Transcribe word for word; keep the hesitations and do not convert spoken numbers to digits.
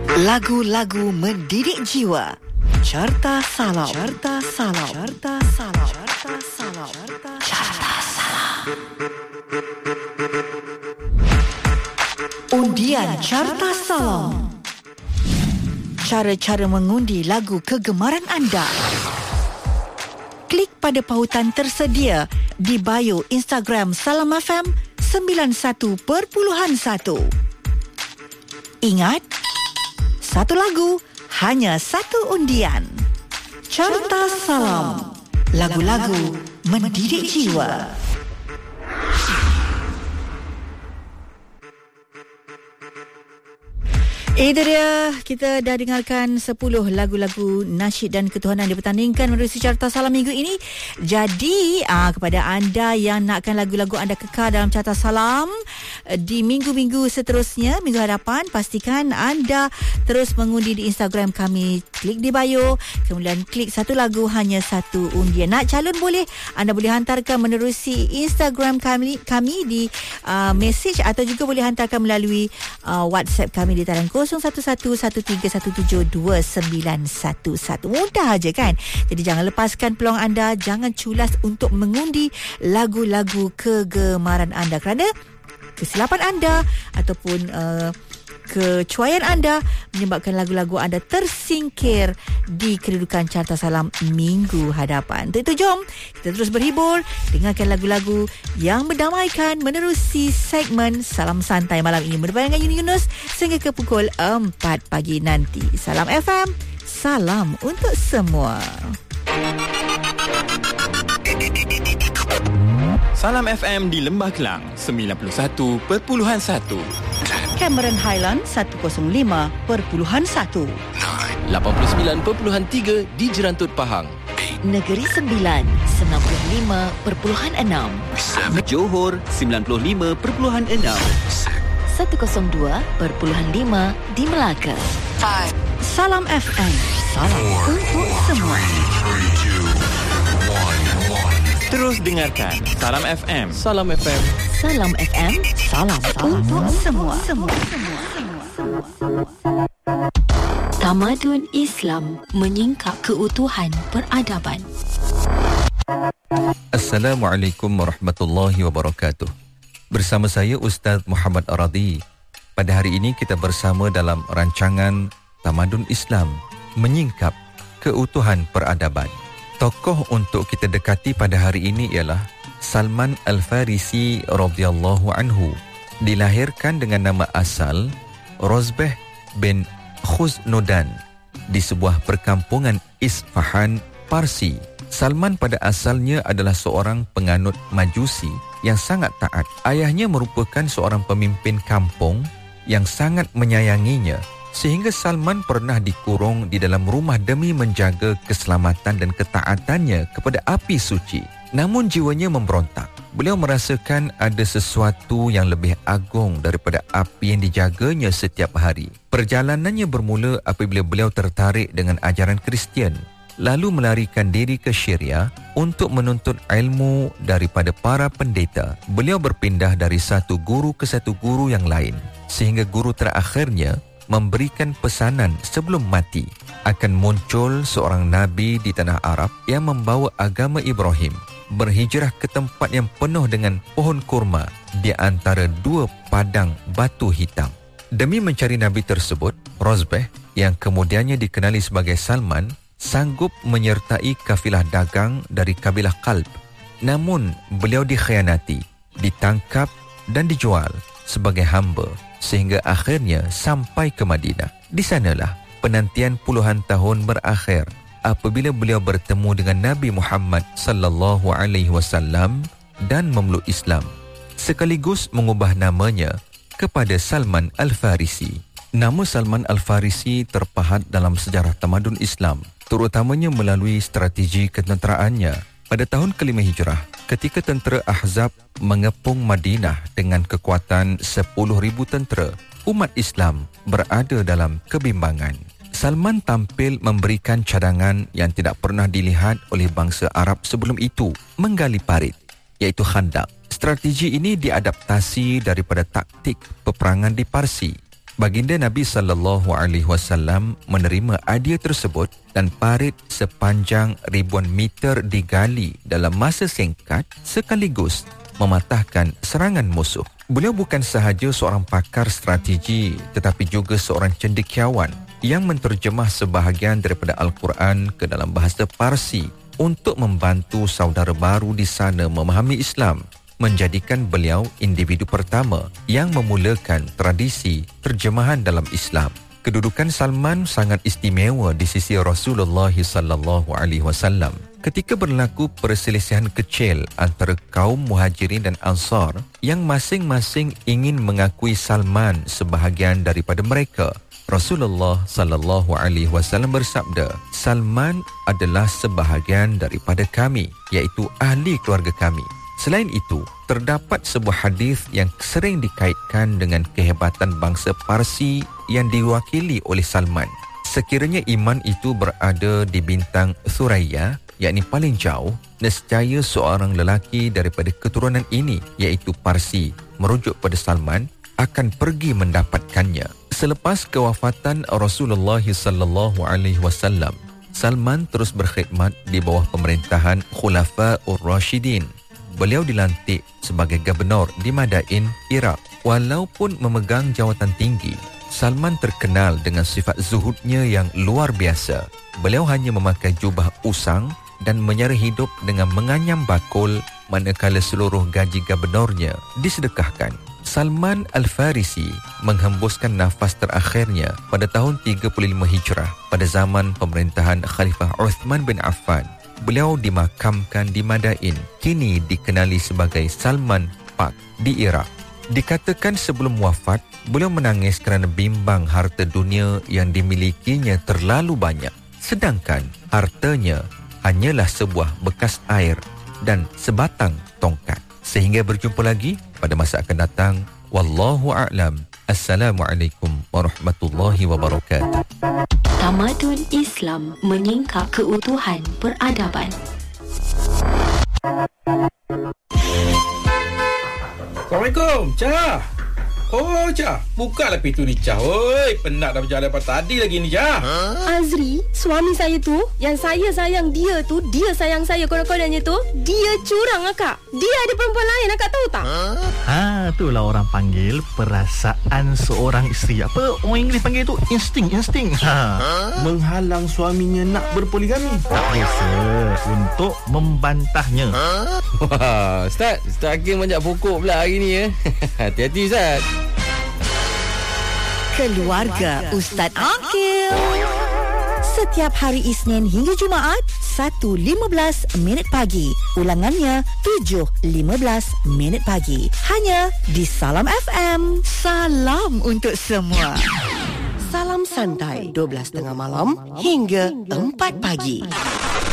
Lagu-lagu mendidik jiwa. Carta Salam. Carta Salam. Carta Salam. Carta Salam. Carta Salam. Undian Carta Salam. Cara-cara mengundi lagu kegemaran anda. Klik pada pautan tersedia di bio Instagram Salam F M sembilan satu perpuluhan satu. Ingat, satu lagu, hanya satu undian. Carta Salam. Lagu-lagu mendidik jiwa. Itu dia, kita dah dengarkan sepuluh lagu-lagu nasyid dan ketuhanan dipertandingkan menerusi Carta Salam minggu ini. Jadi, aa, kepada anda yang nakkan lagu-lagu anda kekal dalam Carta Salam di minggu-minggu seterusnya, minggu hadapan, pastikan anda terus mengundi di Instagram kami. Klik di bio, kemudian klik satu lagu, hanya satu undian. Nak calon boleh, anda boleh hantarkan menerusi Instagram kami, kami di uh, message, atau juga boleh hantarkan melalui uh, WhatsApp kami di talian kosong satu satu satu tiga satu tujuh dua sembilan satu satu. Mudah aja kan? Jadi jangan lepaskan peluang anda, jangan culas untuk mengundi lagu-lagu kegemaran anda, kerana kesilapan anda ataupun uh, kecuaian anda menyebabkan lagu-lagu anda tersingkir di kedudukan Carta Salam minggu hadapan. Untuk itu, jom kita terus berhibur, dengarkan lagu-lagu yang mendamaikan menerusi segmen Salam Santai malam ini bersama dengan Yuni Yunus sehingga ke pukul empat pagi nanti. Salam F M, salam untuk semua. Salam F M di Lembah Kelang sembilan puluh satu perpuluhan satu. Cameron Highland seratus lima perpuluhan satu. lapan puluh sembilan perpuluhan tiga di Jerantut Pahang. Negeri Sembilan sembilan puluh lima perpuluhan enam. Johor sembilan puluh lima perpuluhan enam. seratus dua perpuluhan lima di Melaka. Salam F M, salam untuk semua. Terus dengarkan Salam F M. Salam F M. Salam F M, Salam, salam untuk semua. semua. Tamadun Islam menyingkap keutuhan peradaban. Assalamualaikum warahmatullahi wabarakatuh. Bersama saya Ustaz Muhammad Aradi. Pada hari ini kita bersama dalam rancangan Tamadun Islam menyingkap keutuhan peradaban. Tokoh untuk kita dekati pada hari ini ialah Salman Al-Farisi radhiyallahu anhu. Dilahirkan dengan nama asal Rozbeh bin Khuznodan di sebuah perkampungan Isfahan, Parsi. Salman pada asalnya adalah seorang penganut Majusi yang sangat taat. Ayahnya merupakan seorang pemimpin kampung yang sangat menyayanginya, sehingga Salman pernah dikurung di dalam rumah demi menjaga keselamatan dan ketaatannya kepada api suci. Namun jiwanya memberontak. Beliau merasakan ada sesuatu yang lebih agung daripada api yang dijaganya setiap hari. Perjalanannya bermula apabila beliau tertarik dengan ajaran Kristian, lalu melarikan diri ke Syria untuk menuntut ilmu daripada para pendeta. Beliau berpindah dari satu guru ke satu guru yang lain, sehingga guru terakhirnya memberikan pesanan sebelum mati akan muncul seorang Nabi di tanah Arab yang membawa agama Ibrahim, berhijrah ke tempat yang penuh dengan pohon kurma di antara dua padang batu hitam. Demi mencari Nabi tersebut, Rozbeh yang kemudiannya dikenali sebagai Salman sanggup menyertai kafilah dagang dari kabilah Qalb. Namun beliau dikhianati, ditangkap dan dijual sebagai hamba sehingga akhirnya sampai ke Madinah. Di sanalah penantian puluhan tahun berakhir apabila beliau bertemu dengan Nabi Muhammad sallallahu alaihi wasallam dan memeluk Islam, sekaligus mengubah namanya kepada Salman Al-Farisi. Nama Salman Al-Farisi terpahat dalam sejarah tamadun Islam, terutamanya melalui strategi ketenteraannya. Pada tahun kelima Hijrah, ketika tentera Ahzab mengepung Madinah dengan kekuatan sepuluh ribu tentera, umat Islam berada dalam kebimbangan. Salman tampil memberikan cadangan yang tidak pernah dilihat oleh bangsa Arab sebelum itu, menggali parit, iaitu khandak. Strategi ini diadaptasi daripada taktik peperangan di Parsi. Baginda Nabi sallallahu alaihi wasallam menerima hadiah tersebut dan parit sepanjang ribuan meter digali dalam masa singkat sekaligus mematahkan serangan musuh. Beliau bukan sahaja seorang pakar strategi tetapi juga seorang cendekiawan yang menterjemah sebahagian daripada Al-Quran ke dalam bahasa Parsi untuk membantu saudara baru di sana memahami Islam, menjadikan beliau individu pertama yang memulakan tradisi terjemahan dalam Islam. Kedudukan Salman sangat istimewa di sisi Rasulullah sallallahu alaihi wasallam. Ketika berlaku perselisihan kecil antara kaum Muhajirin dan Ansar yang masing-masing ingin mengakui Salman sebahagian daripada mereka, Rasulullah sallallahu alaihi wasallam bersabda, Salman adalah sebahagian daripada kami, iaitu ahli keluarga kami. Selain itu, terdapat sebuah hadis yang sering dikaitkan dengan kehebatan bangsa Parsi yang diwakili oleh Salman. Sekiranya iman itu berada di bintang Thuraya, yakni paling jauh, nescaya seorang lelaki daripada keturunan ini, iaitu Parsi, merujuk pada Salman, akan pergi mendapatkannya. Selepas kewafatan Rasulullah sallallahu alaihi wasallam, Salman terus berkhidmat di bawah pemerintahan Khulafaur Rashidin. Beliau dilantik sebagai gubernur di Madain, Iraq. Walaupun memegang jawatan tinggi, Salman terkenal dengan sifat zuhudnya yang luar biasa. Beliau hanya memakai jubah usang dan menyara hidup dengan menganyam bakul manakala seluruh gaji gubernurnya disedekahkan. Salman Al-Farisi menghembuskan nafas terakhirnya pada tahun tiga puluh lima Hijrah pada zaman pemerintahan Khalifah Uthman bin Affan. Beliau dimakamkan di Madain, kini dikenali sebagai Salman Park di Iraq. Dikatakan sebelum wafat, beliau menangis kerana bimbang harta dunia yang dimilikinya terlalu banyak. Sedangkan hartanya hanyalah sebuah bekas air dan sebatang tongkat. Sehingga berjumpa lagi pada masa akan datang. Wallahu a'lam. Assalamualaikum warahmatullahi wabarakatuh. Tamadun Islam menyingkap keutuhan peradaban. Assalamualaikum, Cah. Oh, Cah, bukalah pintu ni, Cah. Oi, penat dah berjalan daripada tadi lagi ni, Cah. Azri, suami saya tu, yang saya sayang dia tu, dia sayang saya konon-kononnya tu, dia curang, Akak. Dia ada perempuan lain, Akak tahu tak? Ha, itulah orang panggil perasaan seorang isteri. Apa orang Inggeris panggil tu? Insting, insting. Ha. Menghalang suaminya nak berpoligami. Tak biasa untuk membantahnya. Wah, Ustaz, Ustaz Hakim banyak pokok pula hari ni ya. Hati-hati, Ustaz. Keluarga Ustaz Akil. Setiap hari Isnin hingga Jumaat, satu lima belas minit pagi. Ulangannya, tujuh lima belas minit pagi. Hanya di Salam F M. Salam untuk semua. Salam santai, dua belas tengah malam hingga empat pagi.